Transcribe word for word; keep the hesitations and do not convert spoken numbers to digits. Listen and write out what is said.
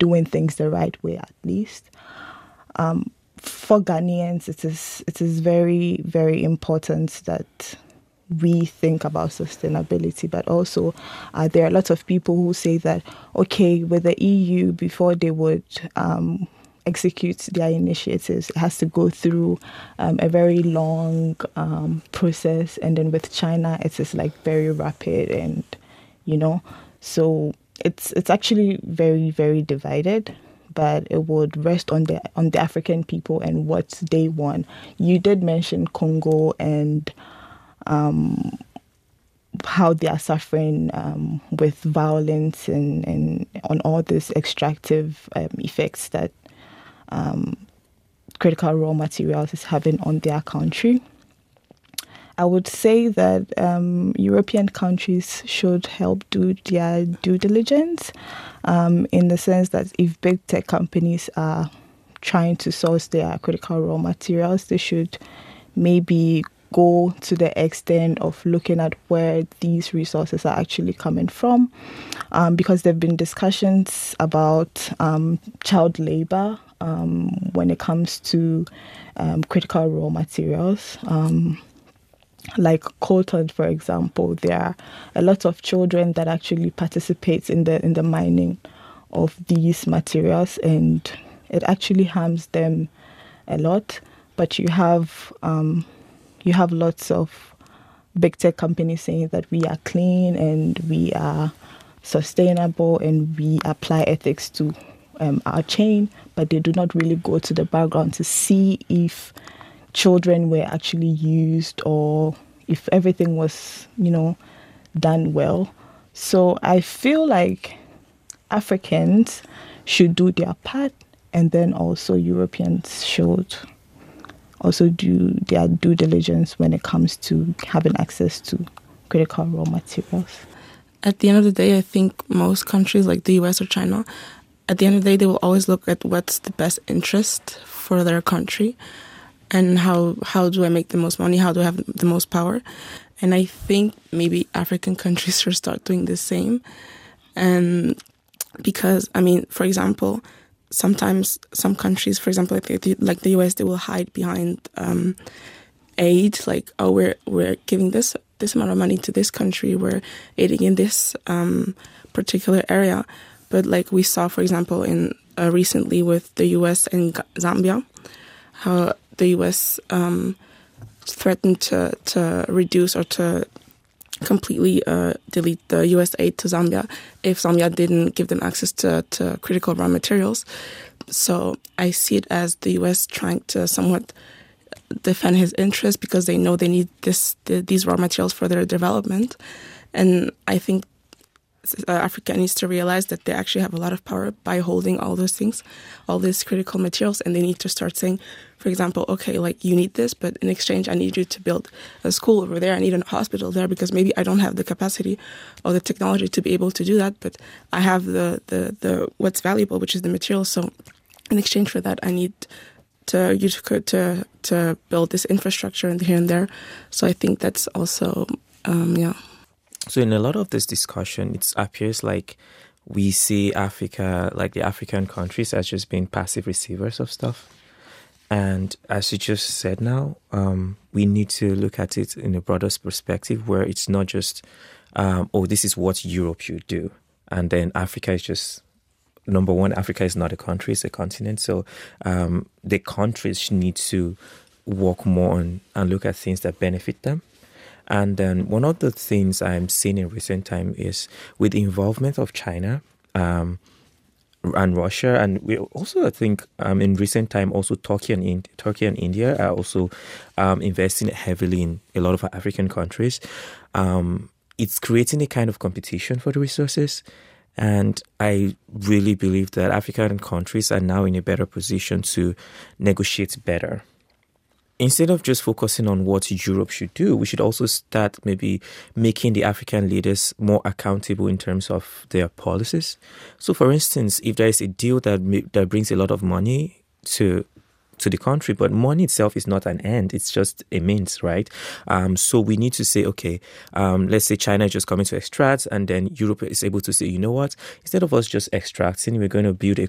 doing things the right way, at least. Um, for Ghanaians, it is it is very, very important that we think about sustainability, but also uh, there are a lot of people who say that, okay, with the E U, before they would um, execute their initiatives, it has to go through um, a very long um, process. And then with China, it is like very rapid and, you know, so it's it's actually very, very divided. But it would rest on the on the African people and what they want. You did mention Congo and um, how they are suffering um, with violence and, and on all these extractive um, effects that um, critical raw materials is having on their country. I would say that um, European countries should help do their due diligence um, in the sense that if big tech companies are trying to source their critical raw materials, they should maybe go to the extent of looking at where these resources are actually coming from, um, because there have been discussions about um, child labor um, when it comes to um, critical raw materials. Um, Like coltan, for example, there are a lot of children that actually participate in the in the mining of these materials, and it actually harms them a lot. But you have um, you have lots of big tech companies saying that we are clean and we are sustainable and we apply ethics to um, our chain, but they do not really go to the background to see if children were actually used or if everything was, you know, done well. So I feel like Africans should do their part, and then also Europeans should also do their due diligence when it comes to having access to critical raw materials. At the end of the day, I think most countries like the U S or China, at the end of the day, they will always look at what's the best interest for their country. And how, how do I make the most money? How do I have the most power? And I think maybe African countries should start doing the same. And because, I mean, for example, sometimes some countries, for example, like the, like the U S, they will hide behind um, aid. Like, oh, we're we're giving this this amount of money to this country. We're aiding in this um, particular area. But like we saw, for example, in uh, recently with the U S and Zambia, how the U S um, threatened to, to reduce or to completely uh, delete the U S aid to Zambia if Zambia didn't give them access to, to critical raw materials. So I see it as the U S trying to somewhat defend his interests because they know they need this the, these raw materials for their development. And I think Uh, Africa needs to realize that they actually have a lot of power by holding all those things, all these critical materials, and they need to start saying, for example, okay, like you need this, but in exchange, I need you to build a school over there. I need a hospital there because maybe I don't have the capacity or the technology to be able to do that, but I have the, the, the what's valuable, which is the material. So in exchange for that, I need to you to to to build this infrastructure and here and there. So I think that's also, um, yeah. So in a lot of this discussion, it appears like we see Africa, like the African countries, as just being passive receivers of stuff. And as you just said now, um, we need to look at it in a broader perspective where it's not just, um, oh, this is what Europe should do. And then Africa is just, number one, Africa is not a country, it's a continent. So um, the countries need to work more on and look at things that benefit them. And then one of the things I'm seeing in recent time is with the involvement of China um, and Russia, and we also, I think, um, in recent time, also Turkey and Ind- Turkey and India are also um, investing heavily in a lot of African countries. Um, it's creating a kind of competition for the resources, and I really believe that African countries are now in a better position to negotiate better. Instead of just focusing on what Europe should do, we should also start maybe making the African leaders more accountable in terms of their policies. So, for instance, if there is a deal that that brings a lot of money to to the country, but money itself is not an end, it's just a means, right? Um, so we need to say, okay, um, let's say China is just coming to extract, and then Europe is able to say, you know what, instead of us just extracting, we're going to build a